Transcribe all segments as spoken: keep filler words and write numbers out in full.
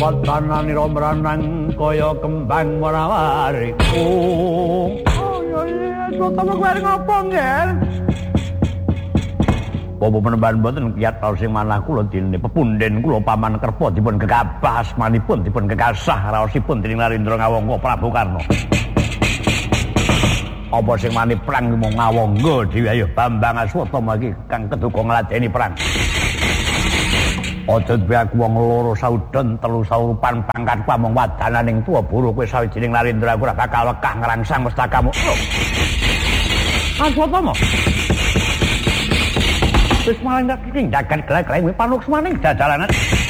Watananira mranang kaya kembang merawari. Oh, ya iya, Swatama kuwi arep ngopo, Ngger? Apa penemban boten kiyat raos sing manah kula dene pepunden kula Paman Kerpa dipun gegabah asmanipun dipun gegasah raosipun dening Narendra Ngawangga Prabu Karna. Apa sing mani perang mung Ngawangga dhewe ayo Bambang Aswatama iki kang keduka ngladeni perang. Aja duwe aku wong loro saudon telu saurupan pangkat pamong wadananing tuwa buru kowe sawijining Narendra ora bakal lekah ngrangsang mustakamu. Aswatama. Wis malah ndak tindakan gelek-gelek kuwi panuksmaning dadalan.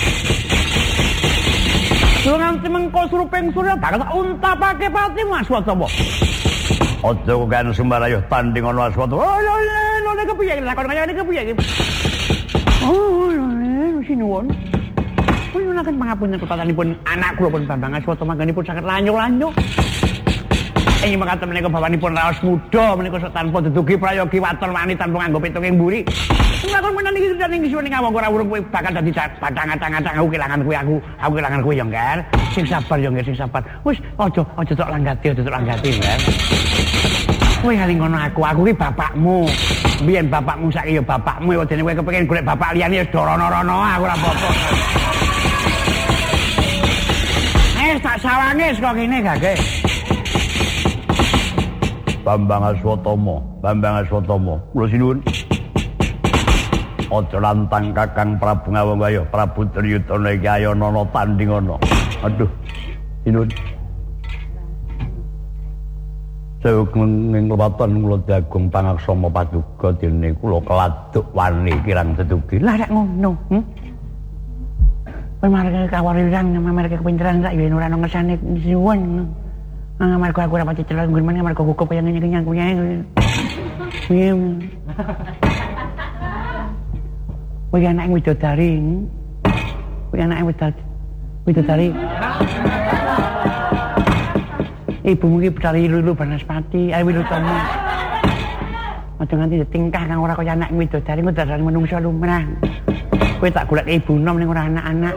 Lu nganti mengko suruping surya bakal tak untapake patimu Aswatama. Aja kok kan sembarang tanding ana Aswatama. Oh lho lho kepiye lakon kaya ngene kepiye iki? Oh lho sinuwun. Kuwi menaken pangapunten ketatanipun anak kula pun Bambang Aswatama ganipun saged lanyo-lanyo. Ing mekaten menika bawanipun raos muda menika tanpa dedugi prayogi waton wani tanpa nganggo pitunging mburi. Lakon menan iki ning ning Ngawangga ora urung kowe bakal dadi batang-atang-atang aku kelangan kowe aku aku kelangan kowe ya Ngger. Sing sabar ya Ngger sing sabar. Wis aja aja tok langgati aja tok langgati Ngger. Kowe kali ngono aku aku ki bapakmu. Biyen bapakmu saiki ya bapakmu ya dene kowe kepengin golek bapak liyane ya dorono-rono aku ora apa-apa. Eh tak sawange kok kene gage. Bambang Aswatama, Bambang Aswatama. Kula sinuwun. Aja lantang Kakang Prabu Ngawangga ya, Prabu Duryudana iki ayana tanding ana. Aduh. Sinuwun. Sawung ing weton kula jagung pangaksama paduka dene kula keladuk wani kirang dedugi. Lah nek ngono, hm? Kowe marang kawariran mamarke kepinteran sak yen ora ana ngersane sinuwun. Amarga aku ora pati celak nggon men amarga hukum kaya ngene kenyang kuwi. Piye? Kuwi anak widodari. Kuwi anak widodari. Ibumu ki Betari Lulu Banaspati, ae Wilutama. Aja nganti tingkah kang ora kaya anak widodari ngudasane menungsa lumrah. Kowe tak golek ibu nom ning ora anak-anak.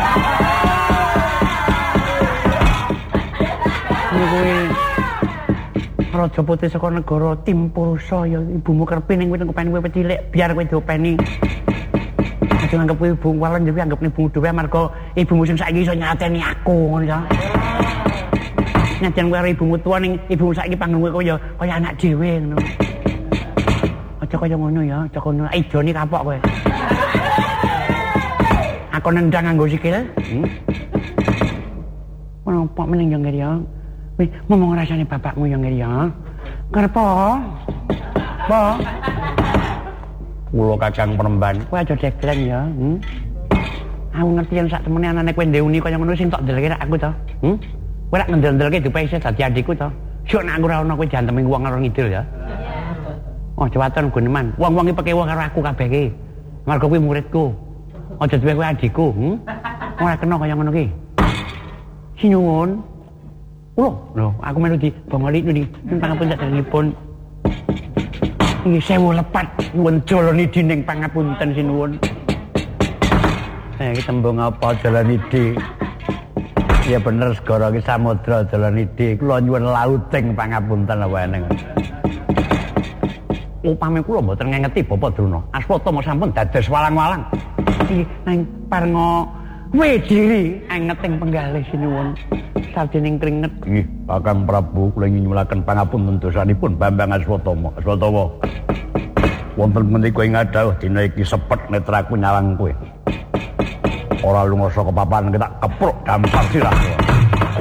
Kowe Raja Putih saka negara Timpurusa ya ibumu kerpi ning kowe kepeni kowe cilik biar kowe diopeni. Aja nganggep kowe ibu walon dhewe anggap ibumu dhewe amarga ibumu sing saiki iso nyateni aku ngono ya. Nyajan kowe ibumu tuwa ning ibumu saiki panggon kowe ya kaya anak dhewe ngono. Aja kaya ngono ya, aja kono idone kapok kowe. Aku nendang nganggo sikil. Hmm? Ono apa meneng yo ngene ya. Wih, ngomong rasane bapakmu yang ngeri ya. Kerpa? Apa? Kula Kakang Penemban. Kowe aja degleng ya. Hmm? Aku ngerti yang sak temene anane kowe ndeuni kaya ngono sing tok ndeleke aku to. Hmm? Kowe rak ngendel-ndelke dipese dadi adikku to. Sok nek aku ora ono kowe dianteming wong karo ngidul ya. Oh, jawatan guneman. Wong-wong iki pekewo karo aku kabeh iki. Marga kowe muridku. Aja duwe kowe adikku, hmm? Ora kena kaya ngono ki. Sinuwun. Lho, lho, aku melu di bongoli niki pangapunten danipun. Nggih sewu lepat nuwun jalani dining pangapunten sinuwun. Eh, iki tembung apa jalani di? Ya bener segara iki samudra jalani di. Kula nyuwun lauting pangapunten wae neng. Upami kula mboten ngengeti Bapak Druna. Aswatama sampun dados walang-walang. Iki nang parenga wediri angeting penggalih sinuwun. Sadening kringet nggih Kakang Prabu kula nyuwunaken pangapunten dosanipun Bambang Aswatama. Aswatama. Wonten menika ing adhawuh dina iki sepet netraku nyawang kowe. Ora lunga saka papan tak kepruk dampar sirah.